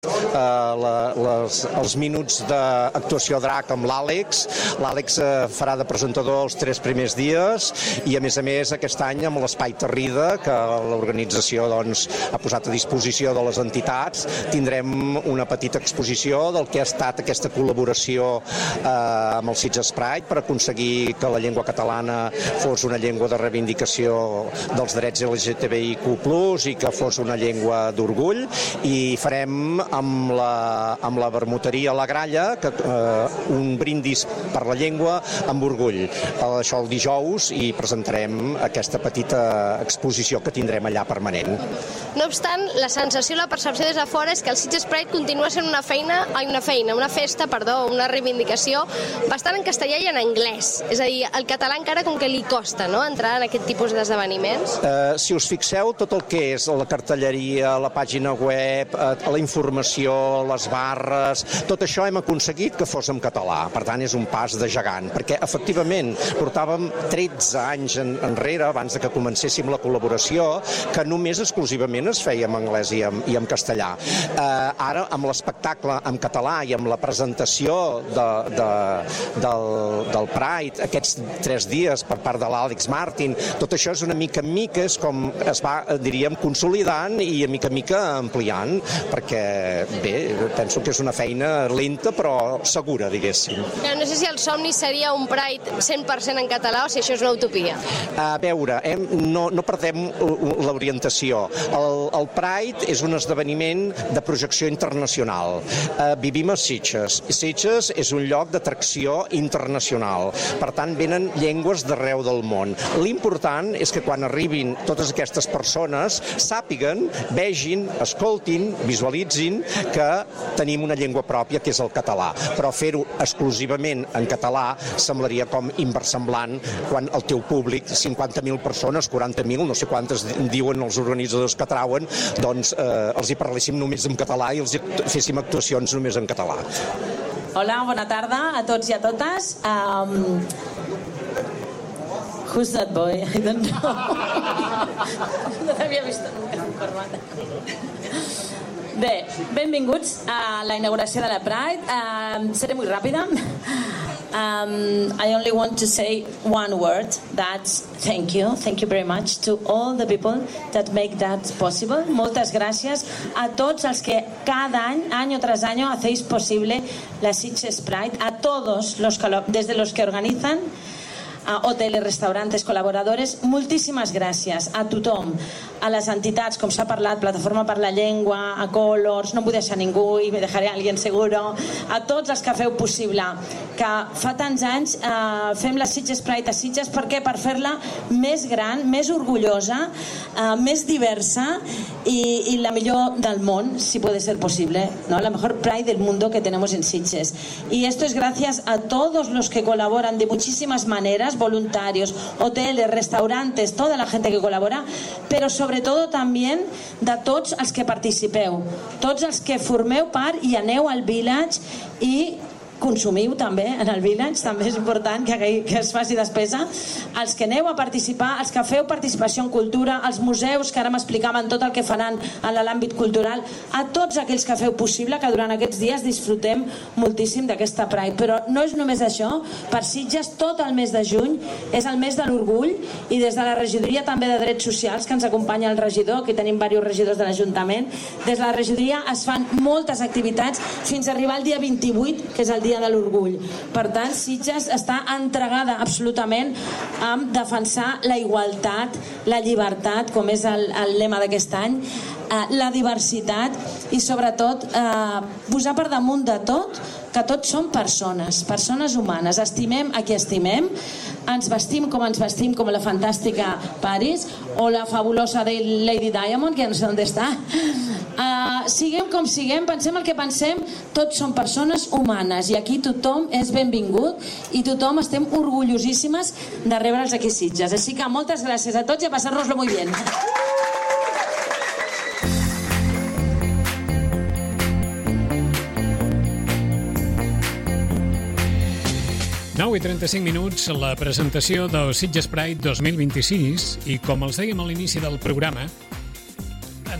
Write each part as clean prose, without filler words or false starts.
els minuts d'actuació drac amb l'Àlex. L'Àlex farà de presentador els 3 primers dies i, a més, aquest any amb l'Espai Terrida, que l'organització ha posat a disposició de les entitats, tindrem una petita exposició del que ha estat aquesta col·laboració amb el Sitges Pride per aconseguir que la llengua catalana fos una llengua de reivindicació dels drets LGTBIQ+, i que fos una llengua d'orgull, i farem amb la vermuteria La Gralla un brindis per la llengua amb orgull. Això el dijous, i presentarem aquesta petita exposició que tindrem allà permanent. No obstant, la sensació, la percepció des de fora és que el Sitges Pride continua sent una festa, una reivindicació bastant en castellà i en anglès. És a dir, el català encara com que li costa, no?, entrar en aquest tipus d'esdeveniments. Si us fixeu, tot el que és la cartelleria, la pàgina web, la informació, les barres, tot això hem aconseguit que fos en català. Per tant, és un pas de gegant, perquè efectivament portàvem 13 anys enrere, abans que comencéssim la col·laboració, que només exclusivament es feia en anglès i en castellà. Ara, amb l'espectacle en català i amb la presentació del Pride, aquests 3 dies per part de l'Àlex Martin, tot això és una mica en mica, és com es va, diríem, consolidant i a mica en mica ampliant, perquè, bé, penso que és una feina lenta però segura, diguéssim. No sé si el somni seria un Pride 100% en català o si això és una utopia. A veure, no perdem l'orientació. El Pride és un esdeveniment de projecció internacional. Vivim a Sitges. Sitges és un lloc d'atracció internacional. Per tant, venen llengües d'arreu del món. L'important és que quan arribin totes aquestes persones sàpiguen, vegin, escoltin, visualitzin que tenim una llengua pròpia, que és el català. Però fer-ho exclusivament en català semblaria com inversemblant quan el teu públic, 50.000 persones, 40.000, no sé quantes diuen els organitzadors que trauen, doncs els hi parléssim només en català i els hi féssim actuacions només en català. Hola, bona tarda a tots i a totes. Who's that boy? I don't know. No t'havia vist nunca amb corbata. Bé, benvinguts a la inauguració de la Pride. Seré muy ràpida. I only want to say one word, that's thank you very much to all the people that make that possible. Moltes gràcies a tots els que cada año tras año hacéis posible la Sitges Pride, a todos desde los que organizan, a hoteles, restaurantes, col·laboradores, moltíssimes gràcies a tothom, a les entitats, com s'ha parlat, Plataforma per la Llengua, a Colors, no em vull deixar ningú i me dejaré alguien seguro, a tots els que feu possible, que fa tants anys fem la Sitges Pride a Sitges, perquè per fer-la més gran, més orgullosa, més diversa y la millor del món, si puede ser posible, ¿no? La mejor Pride del mundo que tenemos en Sitges. Y esto es gracias a todos los que colaboran de muchísimas maneras, voluntarios, hoteles, restaurantes, toda la gente que colabora, però sobretot també de tots els que participeu, tots els que formeu part i aneu al Village i consumiu també en el Village, també és important que es faci despesa, els que aneu a participar, els que feu participació en cultura, els museus que ara m'explicaven tot el que faran en l'àmbit cultural, a tots aquells que feu possible que durant aquests dies disfrutem moltíssim d'aquesta Pride. Però no és només això, per Sitges tot el mes de juny és el mes de l'orgull i des de la regidoria també de drets socials, que ens acompanya el regidor, que tenim diversos regidors de l'Ajuntament, des de la regidoria es fan moltes activitats fins a arribar al dia 28, que és el dia de l'orgull. Per tant, Sitges està entregada absolutament a defensar la igualtat, la llibertat, com és el lema d'aquest any, la diversitat i sobretot posar per damunt de tot que tots som persones humanes, estimem a qui estimem, ens vestim com la fantàstica Paris o la fabulosa Lady Diamond, que no sé on està. Siguem com siguem, pensem el que pensem, tots som persones humanes i aquí tothom és benvingut i tothom estem orgullosíssimes de rebre'ls aquí a Sitges. Així que moltes gràcies a tots i a passar-nos-lo muy bien. I 35 minuts, la presentació del Sitges Pride 2026 i com els dèiem a l'inici del programa,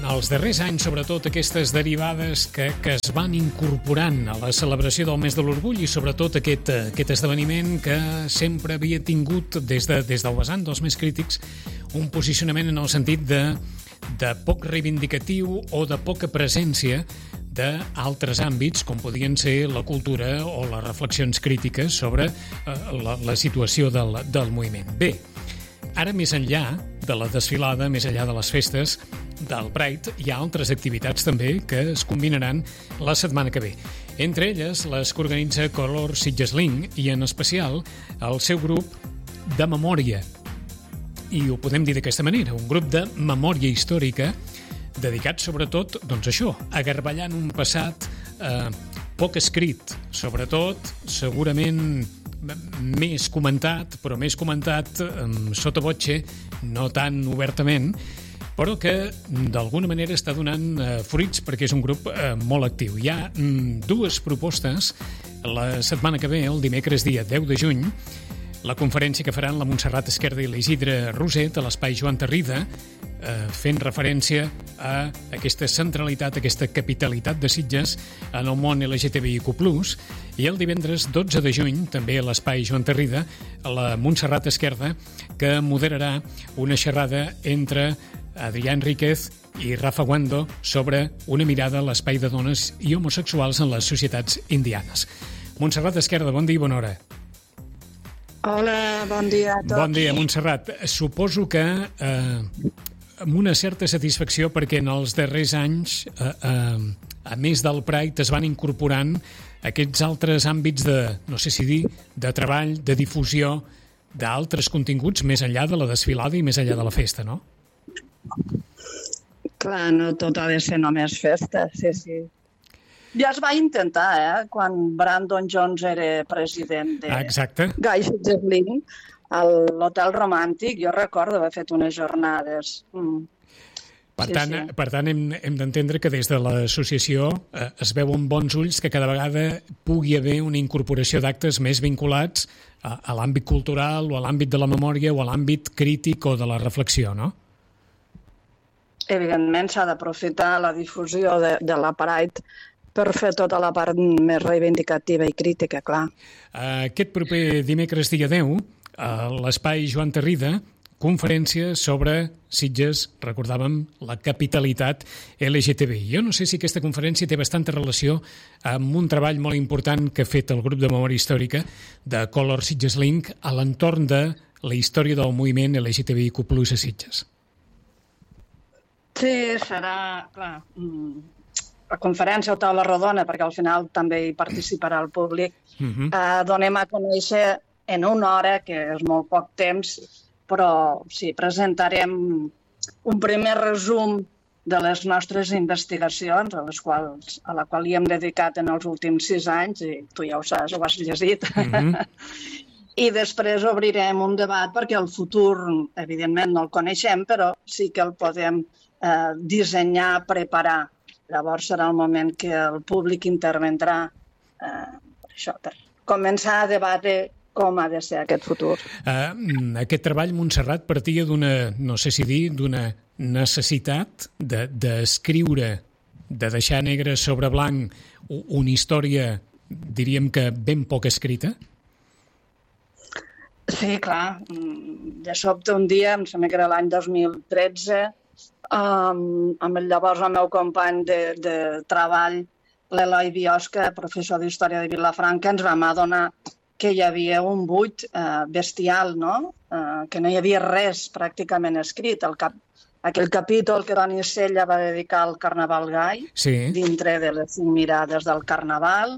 En els darrers anys, sobretot, aquestes derivades que es van incorporant a la celebració del mes de l'orgull i sobretot aquest esdeveniment que sempre havia tingut des del vessant dels més crítics un posicionament en el sentit de poc reivindicatiu o de poca presència d'altres àmbits com podien ser la cultura o les reflexions crítiques sobre la situació del moviment. Bé, ara més enllà de la desfilada, més enllà de les festes del Pride, hi ha altres activitats també que es combinaran la setmana que ve. Entre elles, les que organitza Color Sitges Link i, en especial, el seu grup de memòria. I ho podem dir d'aquesta manera, un grup de memòria històrica dedicat sobretot, doncs això, a garballant un passat poc escrit, sobretot, segurament més comentat, però més comentat sota voce, no tan obertament, però que d'alguna manera està donant fruits perquè és un grup molt actiu. Hi ha dues propostes la setmana que ve, el dimecres dia 10 de juny, la conferència que faran la Montserrat Esquerda i la Isidre Roset a l'Espai Joan Tarrida, fent referència a aquesta centralitat, aquesta capitalitat de Sitges en el món LGTBIQ+, i el divendres 12 de juny, també a l'Espai Joan Tarrida, la Montserrat Esquerda, que moderarà una xerrada entre Adrià Enríquez i Rafa Guando sobre una mirada a l'espai de dones i homosexuals en les societats indianes. Montserrat Esquerda, bon dia i bona hora. Hola, bon dia a tots. Bon dia, Montserrat. Suposo que amb una certa satisfacció perquè en els darrers anys, a més del Pride, es van incorporant aquests altres àmbits de, no sé si dir, de treball, de difusió d'altres continguts més enllà de la desfilada i més enllà de la festa, no? Clar, no tot ha de ser només festa, sí. Ja es va intentar, quan Brandon Jones era president de Guy Sitges Link, a l'Hotel Romàntic, jo recordo haver fet unes jornades. Per tant, hem d'entendre que des de l'associació es veuen bons ulls que cada vegada pugui haver una incorporació d'actes més vinculats a l'àmbit cultural o a l'àmbit de la memòria o a l'àmbit crític o de la reflexió, no? Evidentment s'ha d'aprofitar la difusió de la Pride per fer tota la part més reivindicativa i crítica, clar. Aquest proper dimecres dia 10, a l'Espai Joan Tarrida, conferència sobre Sitges, recordàvem, la capitalitat LGTBI. Jo no sé si aquesta conferència té bastanta relació amb un treball molt important que ha fet el grup de memòria històrica de Color Sitges Link a l'entorn de la història del moviment LGTBIQ+ a Sitges. Sí, serà, clar, la conferència o taula rodona, perquè al final també hi participarà el públic. Donem a conèixer en una hora, que és molt poc temps, però sí, presentarem un primer resum de les nostres investigacions, a la qual hi hem dedicat en els últims 6 anys, i tu ja ho saps, ho has llegit. I després obrirem un debat perquè el futur, evidentment, no el coneixem, però sí que el podem dissenyar, preparar. Llavors serà el moment que el públic intervendrà per començar a debatre com ha de ser aquest futur. Aquest treball, Montserrat, partia d'una, no sé si dir, d'una necessitat d'escriure, de deixar negre sobre blanc una història, diríem que ben poc escrita? Sí, clar. De sobte un dia, em sembla que era l'any 2013, amb el llavors el meu company de treball, l'Eloi Biosca, professor d'Història de Vilafranca, ens vam adonar que hi havia un buit bestial, no? Que no hi havia res pràcticament escrit. Aquell capítol que Toni Sella va dedicar al Carnaval gai, dintre de les 5 mirades del Carnaval,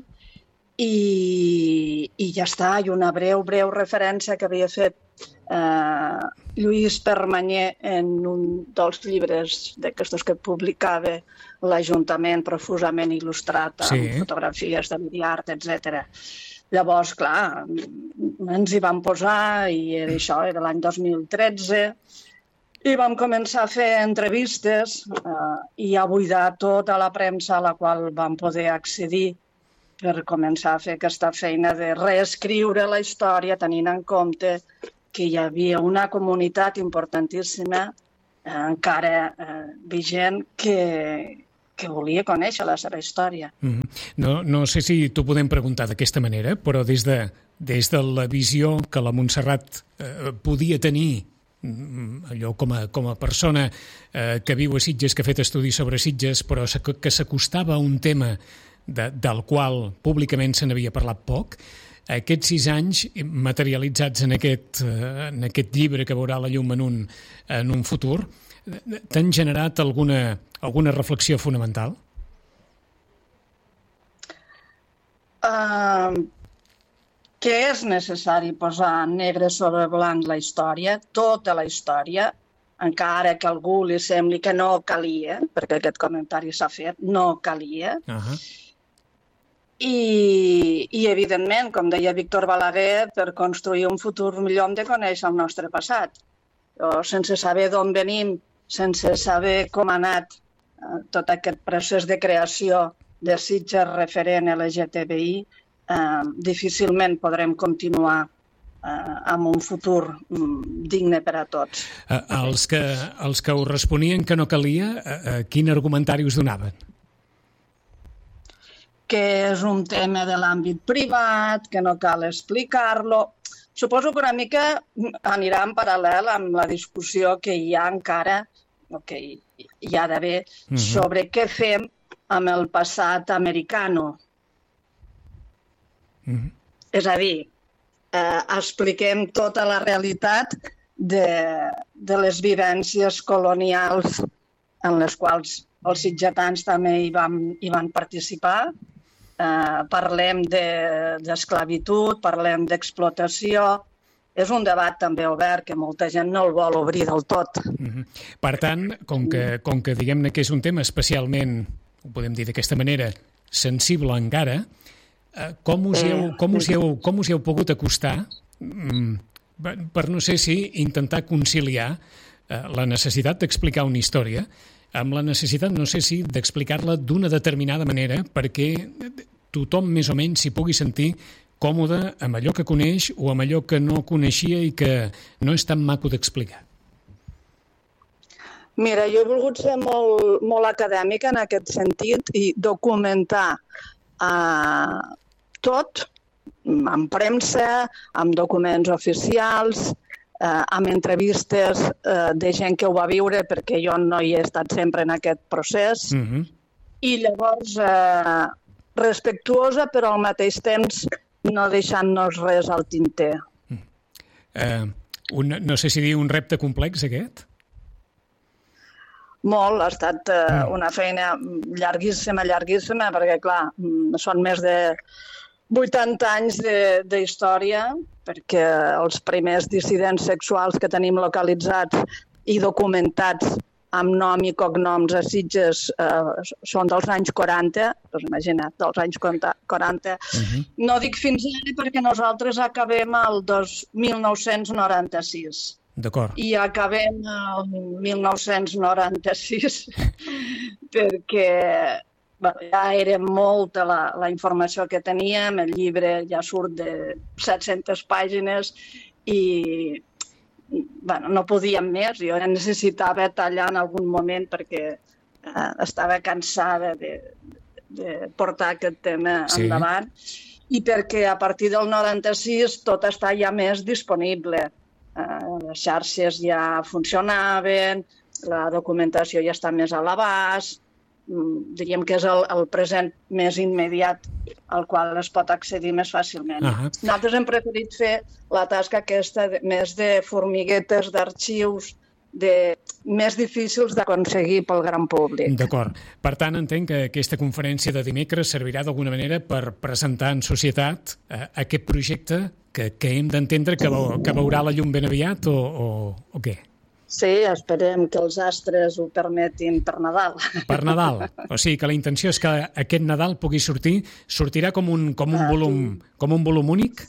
i ja està, i una breu referència que havia fet Lluís Permanyer en un dels llibres d'aquestos que publicava l'Ajuntament profusament il·lustrat amb fotografies de Viriart, etc. Llavors, clar, ens hi vam posar i era això, era l'any 2013 i vam començar a fer entrevistes i a buidar tota la premsa a la qual vam poder accedir per començar a fer aquesta feina de reescriure la història tenint en compte que hi havia una comunitat importantíssima encara vigent que volia conèixer la seva història. No sé si t'ho podem preguntar d'aquesta manera, però des de la visió que la Montserrat podia tenir, allò com a persona que viu a Sitges, que ha fet estudis sobre Sitges, però que s'acostava a un tema del qual públicament se n'havia parlat poc, aquests 6 anys materialitzats en aquest llibre que veurà la llum en un futur, t'han generat alguna reflexió fonamental? Que és necessari posar negre sobre blanc la història, tota la història, encara que a algú li sembli que no calia, perquè aquest comentari s'ha fet, no calia. I evidentment, com deia Víctor Balaguer, per construir un futur millor hem de conèixer el nostre passat. Sense saber d'on venim, sense saber com ha anat tot aquest procés de creació de Sitges referent LGTBI, difícilment podrem continuar amb un futur digne per a tots. Els que us responien que no calia, quin argumentari us donaven? Que és un tema de l'àmbit privat, que no cal explicar-lo. Suposo que una mica anirà en paral·lel amb la discussió que hi ha encara, o que hi ha d'haver, sobre què fem amb el passat americano. És a dir, expliquem tota la realitat de les vivències colonials en les quals els sitgetans també hi van participar. Parlem d'esclavitud, parlem d'explotació. És un debat també obert que molta gent no el vol obrir del tot. Per tant, com que diguem-ne que és un tema especialment, ho podem dir d'aquesta manera, sensible encara, com us hi heu pogut acostar per, no sé si, intentar conciliar la necessitat d'explicar una història amb la necessitat, no sé si, d'explicar-la d'una determinada manera perquè tothom més o menys s'hi pugui sentir còmode amb allò que coneix o amb allò que no coneixia i que no és tan maco d'explicar? Mira, jo he volgut ser molt acadèmica en aquest sentit i documentar tot, amb premsa, amb documents oficials, amb entrevistes de gent que ho va viure, perquè jo no hi he estat sempre en aquest procés, i llavors respectuosa, però al mateix temps no deixant-nos res al tinter. No sé si dir un repte complex, aquest? Molt, ha estat una feina llarguíssima, perquè, clar, són més de 80 anys d'història, perquè els primers dissidents sexuals que tenim localitzats i documentats amb nom i cognoms a Sitges són dels anys 40, doncs imagina't, dels anys 40. No dic fins ara perquè nosaltres acabem el 1996. D'acord. I acabem el 1996 perquè ja era molta la informació que teníem, el llibre ja surt de 700 pàgines i no podíem més. Jo necessitava tallar en algun moment perquè estava cansada de portar aquest tema endavant i perquè a partir del 96 tot està ja més disponible. Les xarxes ja funcionaven, la documentació ja està més a l'abast, diríem que és el present més immediat al qual es pot accedir més fàcilment. Nosaltres hem preferit fer la tasca aquesta més de formiguetes d'arxius, més difícils d'aconseguir pel gran públic. D'acord. Per tant, entenc que aquesta conferència de dimecres servirà d'alguna manera per presentar en societat aquest projecte que hem d'entendre que veurà la llum ben aviat o què? Sí, esperem que els astres ho permetin per Nadal. Per Nadal. O sigui que la intenció és que aquest Nadal pugui sortir. Sortirà com un volum únic?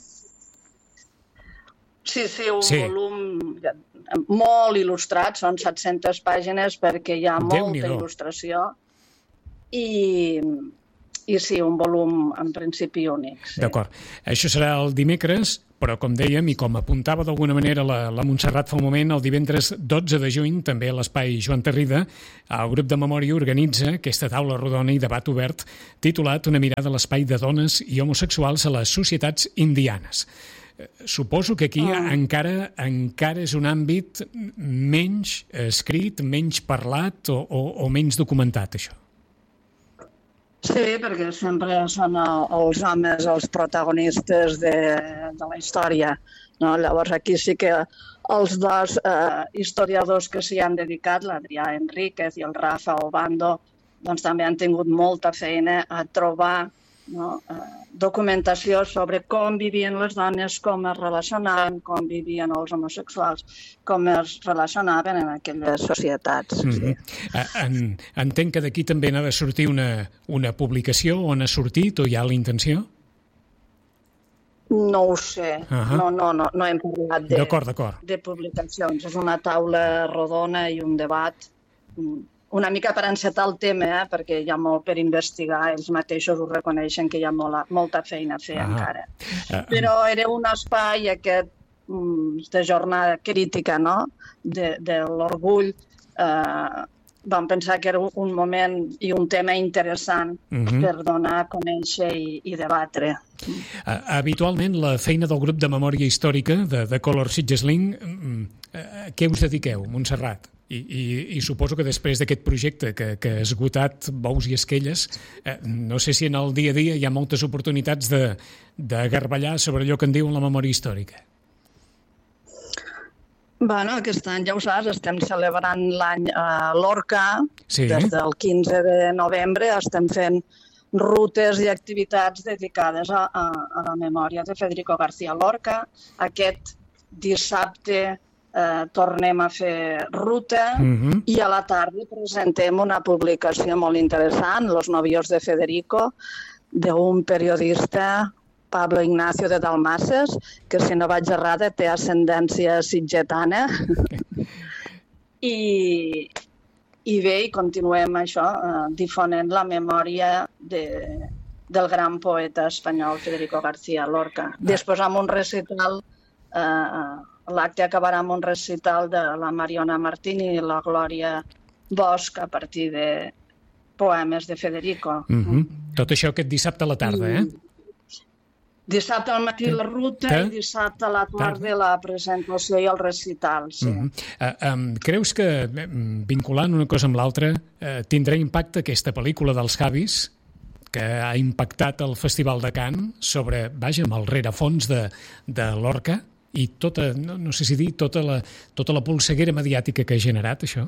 Sí, un volum molt il·lustrat, són 700 pàgines perquè hi ha molta il·lustració i i sí, un volum en principi únic. Sí. D'acord. Això serà el dimecres, però com dèiem, i com apuntava d'alguna manera la Montserrat fa un moment, el divendres 12 de juny, també a l'Espai Joan Tarrida, el grup de memòria organitza aquesta taula rodona i debat obert titulat Una mirada a l'espai de dones i homosexuals a les societats indianes. Suposo que aquí encara és un àmbit menys escrit, menys parlat o menys documentat, això. Sí, perquè sempre són els homes els protagonistes de la història, no? Llavors aquí sí que els dos historiadors que s'hi han dedicat, l'Adrià Enríquez i el Rafa Obando, doncs també han tingut molta feina a trobar, no, documentació sobre com vivien les dones, com es relacionaven, com vivien els homosexuals, com es relacionaven en aquelles societats. Sí. Entenc que d'aquí també n'ha de sortir una publicació, on ha sortit o hi ha la intenció? No ho sé, no hem parlat de publicacions. És una taula rodona i un debat una mica per encetar el tema, perquè hi ha molt per investigar, ells mateixos ho reconeixen que hi ha molta feina a fer encara. Però era un espai aquest de jornada crítica, no?, de l'orgull. Vam pensar que era un moment i un tema interessant per donar a conèixer i debatre. Habitualment, la feina del grup de memòria històrica de Color Sitges Link, què us dediqueu, Montserrat? I suposo que després d'aquest projecte que ha esgotat bous i esquelles, no sé si en el dia a dia hi ha moltes oportunitats de garballar sobre allò que en diuen la memòria històrica. Bueno, aquest any, ja ho saps, estem celebrant l'any Lorca. Sí. Des del 15 de novembre estem fent rutes i activitats dedicades a la memòria de Federico García Lorca. Aquest dissabte tornem a fer ruta i a la tarda presentem una publicació molt interessant, Los novios de Federico, d'un periodista, Pablo Ignacio de Dalmases, que si no vaig errada té ascendència sitgetana. I bé, i continuem això, difonent la memòria del gran poeta espanyol Federico García Lorca. Després amb un recital, l'acte acabarà amb un recital de la Mariona Martín i la Glòria Bosch a partir de poemes de Federico. Tot això aquest dissabte a la tarda, eh? Dissabte al matí la ruta i dissabte a la tarda la presentació i el recital, sí. Creus que, vinculant una cosa amb l'altra, tindrà impacte aquesta pel·lícula dels Javis, que ha impactat el Festival de Cannes sobre, vaja, amb el rerefons de Lorca i tota, no sé si dir, tota la polseguera mediàtica que ha generat això?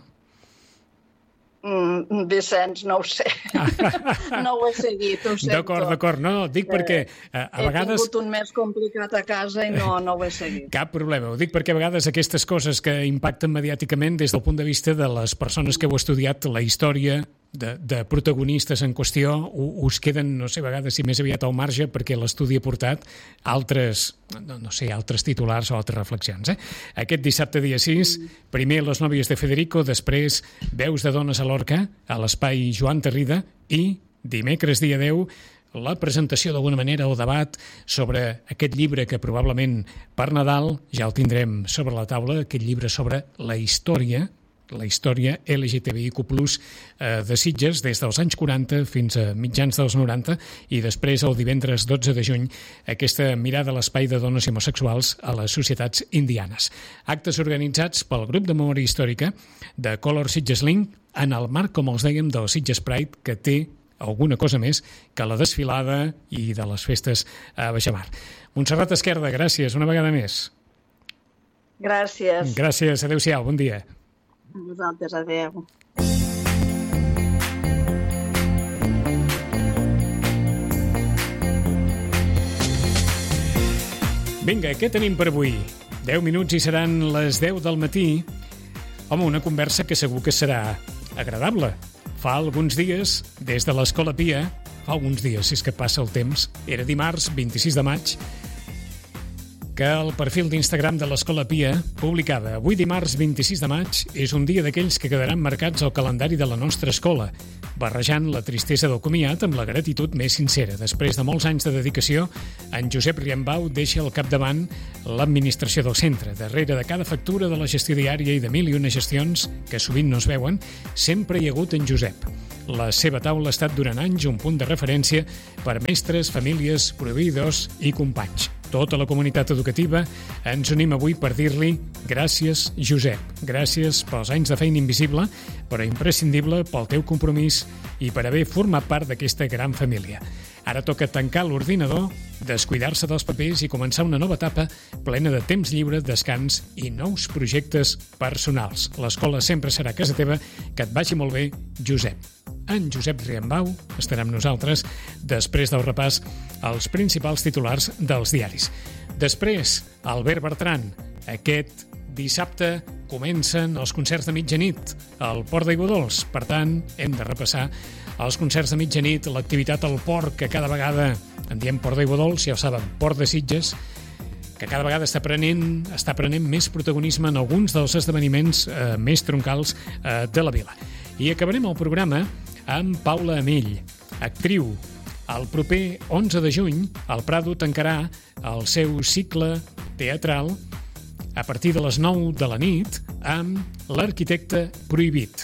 Vicenç, no ho sé. No ho he seguit, ho sento. D'acord. No, dic perquè a vegades... He tingut un mes complicat a casa i no ho he seguit. Cap problema. Ho dic perquè a vegades aquestes coses que impacten mediàticament des del punt de vista de les persones que heu estudiat la història de protagonistes en qüestió us queden, no sé, a vegades si més aviat al marge perquè l'estudi ha portat altres titulars o altres reflexions. Aquest dissabte dia 6, primer Les nòvies de Federico, després Veus de dones a Lorca, a l'Espai Joan Tarrida, i dimecres dia 10 la presentació d'alguna manera o debat sobre aquest llibre que probablement per Nadal ja el tindrem sobre la taula, aquest llibre sobre la història LGTBIQ+, de Sitges des dels anys 40 fins a mitjans dels 90 i després el divendres 12 de juny aquesta mirada a l'espai de dones i homosexuals a les societats indianes. Actes organitzats pel grup de memòria històrica de Color Sitges Link en el marc, com els dèiem, del Sitges Pride, que té alguna cosa més que la desfilada i de les festes a Baixamar. Montserrat Esquerda, gràcies una vegada més. Gràcies. Gràcies, adéu-siau, bon dia. A vosaltres, adéu. Vinga, què tenim per avui? 10 minuts i seran les 10 del matí. Home, una conversa que segur que serà agradable. Fa alguns dies, des de l'Escola Pia, si és que passa el temps, era dimarts 26 de maig, que el perfil d'Instagram de l'Escola Pia publicava avui dimarts 26 de maig és un dia d'aquells que quedaran marcats al calendari de la nostra escola. barrejant la tristesa del comiat amb la gratitud més sincera. Després de molts anys de dedicació, en Josep Riambau deixa al capdavant l'administració del centre. Darrere de cada factura de la gestió diària i de 1001 gestions, que sovint no es veuen, sempre hi ha hagut en Josep. La seva taula ha estat durant anys un punt de referència per mestres, famílies, proveïdors i companys. Tota la comunitat educativa ens unim avui per dir-li gràcies, Josep. Gràcies pels anys de feina invisible, però imprescindible pel teu compromís i per haver format part d'aquesta gran família. Ara toca tancar l'ordinador, descuidar-se dels papers i començar una nova etapa plena de temps lliure, descans i nous projectes personals. L'escola sempre serà casa teva. Que et vagi molt bé, Josep. En Josep Riambau estarà amb nosaltres després del repàs als principals titulars dels diaris. Després, Albert Bertran. Aquest dissabte comencen els concerts de mitjanit al Port d'Aiguadols. Per tant, hem de repassar els concerts de mitjanit, l'activitat al port, que cada vegada en diem Port d'Aiguadols, ja ho saben, Port de Sitges, que cada vegada està prenent més protagonisme en alguns dels esdeveniments més troncals de la vila. I acabarem el programa amb Paula Amell, actriu. El proper 11 de juny, el Prado tancarà el seu cicle teatral a partir de les 9 de la nit amb L'arquitecte prohibit.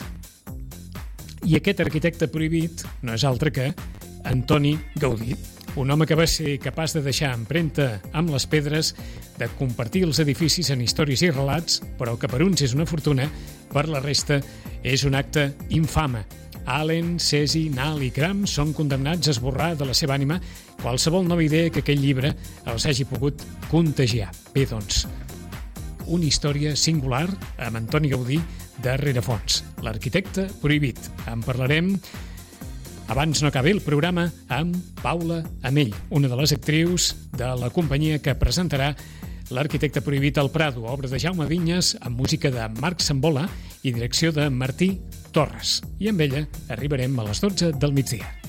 I aquest arquitecte prohibit no és altre que Antoni Gaudí, un home que va ser capaç de deixar empremta amb les pedres, de compartir els edificis en històries i relats, però que per uns és una fortuna, per la resta és un acte infame. Allen, Cesi, Nal i Cram són condemnats a esborrar de la seva ànima qualsevol nova idea que aquell llibre els hagi pogut contagiar. Bé, doncs, una història singular amb Antoni Gaudí de Rerefons, l'arquitecte prohibit. En parlarem abans no acabi el programa amb Paula Amell, una de les actrius de la companyia que presentarà L'arquitecte prohibit al Prado, obra de Jaume Vinyes, amb música de Marc Sambola i direcció de Martí Torres. I amb ella arribarem a les 12 del migdia.